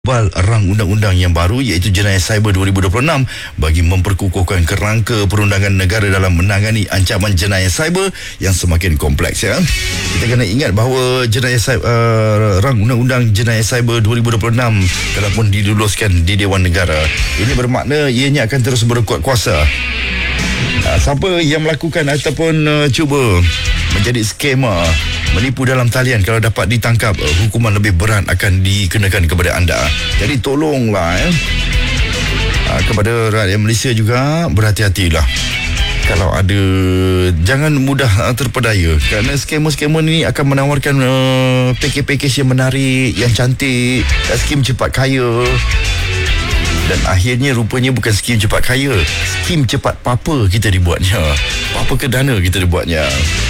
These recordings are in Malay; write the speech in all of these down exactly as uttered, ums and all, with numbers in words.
Rang undang-undang yang baru iaitu Jenayah Cyber dua ribu dua puluh enam bagi memperkukuhkan kerangka perundangan negara dalam menangani ancaman jenayah cyber yang semakin kompleks ya. Kita kena ingat bahawa jenayah cyber, uh, rang undang-undang Jenayah Cyber dua ribu dua puluh enam telah pun diluluskan di Dewan Negara. Ini bermakna ianya akan terus berkuat kuasa. Uh, siapa yang melakukan ataupun uh, cuba menjadi skema menipu dalam talian, kalau dapat ditangkap, uh, hukuman lebih berat akan dikenakan kepada anda. Jadi tolonglah eh, uh, kepada rakyat Malaysia juga berhati-hatilah. Kalau ada, jangan mudah uh, terpedaya, kerana skema-skema ni akan menawarkan uh, pakej-pakej yang menarik, yang cantik, skim cepat kaya. Dan akhirnya rupanya bukan skim cepat kaya, skim cepat papa kita dibuatnya, papa ke dana kita dibuatnya.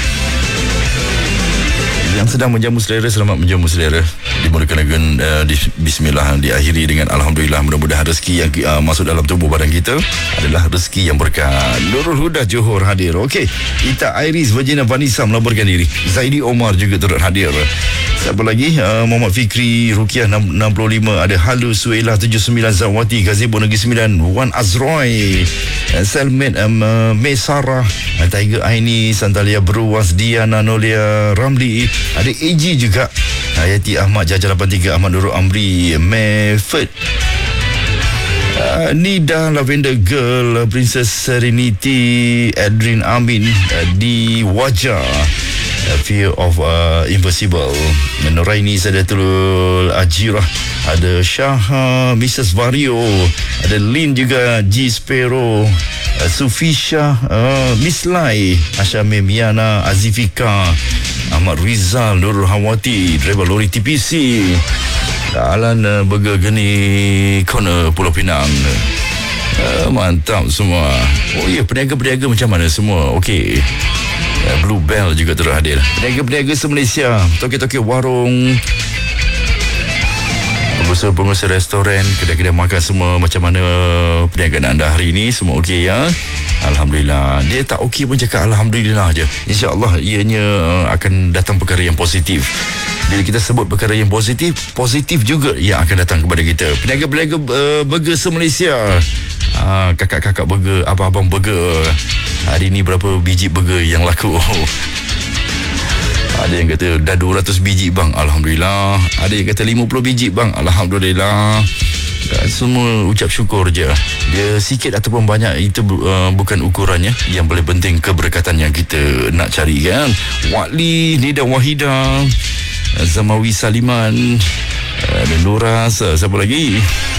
Yang sedang menjamu selera, selamat menjamu selera. Dimulakan dengan uh, di, bismillah, diakhiri dengan alhamdulillah. Mudah-mudahan rezeki yang uh, masuk dalam tubuh badan kita adalah rezeki yang berkah. Nurul Huda Johor hadir. Okey, Ita Iris Virginia Vanessa melaporkan diri. Zaidi Omar juga turut hadir. Siapa lagi? Uh, Muhammad Fikri Rukiah enam puluh lima. Ada Halu Suela tujuh puluh sembilan, Zawati Gazebo Negeri sembilan, Wan Azroy, uh, Selmet um, uh, May Sarah, uh, Tiger Aini, Santalia Beruas, Diana Nolia Ramli. Ada A G juga, Hayati Ahmad, Jaja lapan tiga, Ahmad Nurul Amri, Meford, uh, Nida Lavender Girl, Princess Serenity, Adrin Amin, uh, di Wajah, uh, Fear of uh, Invisible, Nuraini Sadatul Ajirah, ada Syaha, Missus Vario, ada Lin juga, G Sparrow, uh, Sufisha, uh, Miss Lai, Asyamim Miana, Azifika, Ahmad Rizal, Nurul Hawati, driver lori T P C, Alan uh, Burger Geni Corner Pulau Pinang. Uh, mantap semua. Oh ya, yeah, peniaga-peniaga macam mana semua? Okey. Uh, Blue Bell juga turut hadir. Peniaga-peniaga se-Malaysia, toke-toke warung, pengusaha-pengusaha restoran, kedai-kedai makan, semua macam mana perniagaan anda hari ini? Semua okey ya? Alhamdulillah. Dia tak okey pun cakap Alhamdulillah je. InsyaAllah ianya akan datang perkara yang positif. Bila kita sebut perkara yang positif, positif juga yang akan datang kepada kita. Peniaga-peniaga uh, burger se-Malaysia, uh, kakak-kakak burger, abang-abang burger, hari ni berapa biji burger yang laku? Ada yang kata dah dua ratus biji bang, Alhamdulillah. Ada yang kata lima puluh biji bang, Alhamdulillah. Semua ucap syukur je. Dia sikit ataupun banyak itu uh, bukan ukurannya. Yang paling penting keberkatan yang kita nak cari kan. Wakli, Nida Wahida, Zamawi Saliman, ada Loras, siapa lagi?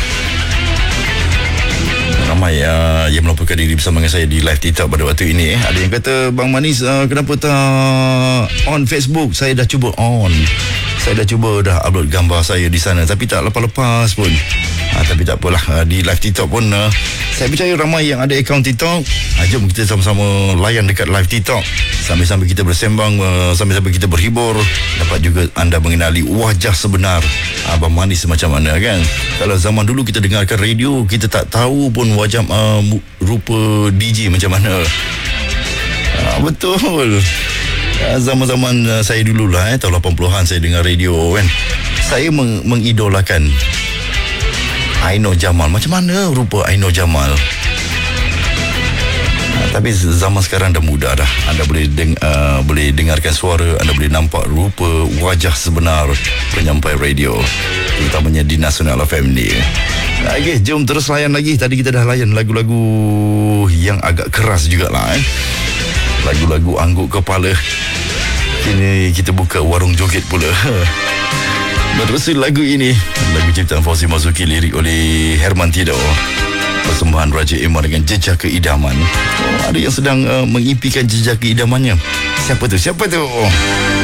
Ramai uh, yang melaporkan diri bersama dengan saya di live TikTok pada waktu ini. Ada yang kata, Bang Manis, uh, kenapa tak on Facebook? Saya dah cuba on. Saya dah cuba dah upload gambar saya di sana, tapi tak lepas-lepas pun. Ha, tapi tak apalah, uh, di live TikTok pun uh, saya percaya ramai yang ada akaun TikTok. Ha, jom kita sama-sama layan dekat live TikTok. Sambil-sambil kita bersembang, uh, sambil-sambil kita berhibur, dapat juga anda mengenali wajah sebenar Abang Manis macam mana kan. Kalau zaman dulu kita dengarkan radio, kita tak tahu pun wajah uh, rupa D J macam mana. Ha, betul. Zaman-zaman uh, saya dululah eh, tahun lapan puluhan saya dengar radio kan. Saya meng- mengidolakan Aino Jamal. Macam mana rupa Aino Jamal? Uh, tapi zaman sekarang dah mudah dah. Anda boleh deng- uh, boleh dengarkan suara, anda boleh nampak rupa wajah sebenar penyampai radio, terutamanya di Nasional F M ni. Okey, jom terus layan lagi. Tadi kita dah layan lagu-lagu yang agak keras jugalah eh. Lagu-lagu angguk kepala. Kini kita buka warung joget pula. Menerusi lagu ini, lagu ciptaan Fauzi Mazuki, lirik oleh Herman Tido, persembahan Raja Emma dengan Jejak Keidaman. Oh, ada yang sedang uh, mengimpikan jejak keidamannya. Siapa tu? Siapa tu?